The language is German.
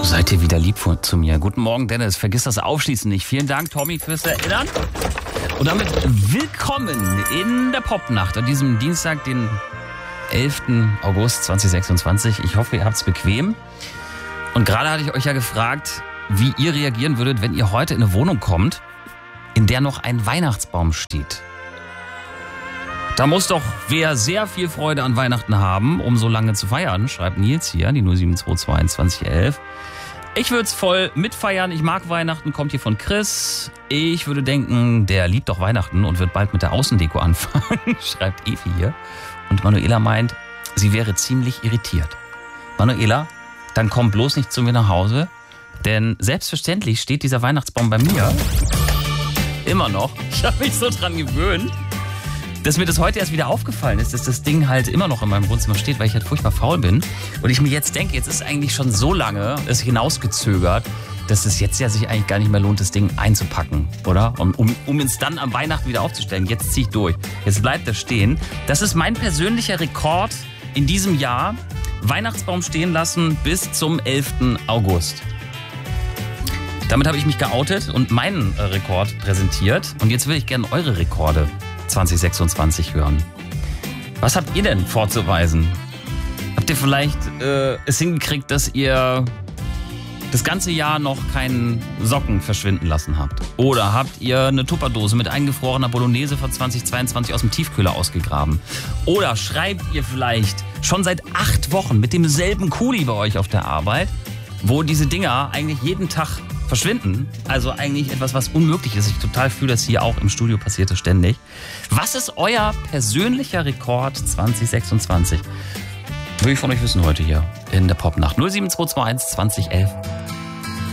seid ihr wieder lieb zu mir. Guten Morgen, Dennis. Vergiss das Aufschließen nicht. Vielen Dank, Tommy, fürs Erinnern. Und damit willkommen in der Popnacht an diesem Dienstag, den 11. August 2026. Ich hoffe, ihr habt's bequem. Und gerade hatte ich euch ja gefragt, wie ihr reagieren würdet, wenn ihr heute in eine Wohnung kommt, in der noch ein Weihnachtsbaum steht. Da muss doch wer sehr viel Freude an Weihnachten haben, um so lange zu feiern, schreibt Nils hier, die 07221 2011. Ich würde es voll mitfeiern, ich mag Weihnachten, kommt hier von Chris. Ich würde denken, der liebt doch Weihnachten und wird bald mit der Außendeko anfangen, schreibt Evi hier. Und Manuela meint, sie wäre ziemlich irritiert. Manuela, dann komm bloß nicht zu mir nach Hause, denn selbstverständlich steht dieser Weihnachtsbaum bei mir. Immer noch. Ich habe mich so dran gewöhnt, dass mir das heute erst wieder aufgefallen ist, dass das Ding halt immer noch in meinem Wohnzimmer steht, weil ich halt furchtbar faul bin. Und ich mir jetzt denke, jetzt ist eigentlich schon so lange es hinausgezögert, dass es jetzt ja sich eigentlich gar nicht mehr lohnt, das Ding einzupacken, oder? Um es dann am Weihnachten wieder aufzustellen. Jetzt ziehe ich durch. Jetzt bleibt das stehen. Das ist mein persönlicher Rekord in diesem Jahr. Weihnachtsbaum stehen lassen bis zum 11. August. Damit habe ich mich geoutet und meinen Rekord präsentiert. Und jetzt will ich gerne eure Rekorde 2026 hören. Was habt ihr denn vorzuweisen? Habt ihr vielleicht es hingekriegt, dass ihr das ganze Jahr noch keinen Socken verschwinden lassen habt? Oder habt ihr eine Tupperdose mit eingefrorener Bolognese von 2022 aus dem Tiefkühler ausgegraben? Oder schreibt ihr vielleicht schon seit 8 Wochen mit demselben Kuli bei euch auf der Arbeit, wo diese Dinger eigentlich jeden Tag verschwinden? Also eigentlich etwas, was unmöglich ist. Ich total fühle, dass hier auch im Studio passiert ist ständig. Was ist euer persönlicher Rekord 2026? Will ich von euch wissen heute hier in der Popnacht. 07221 2011.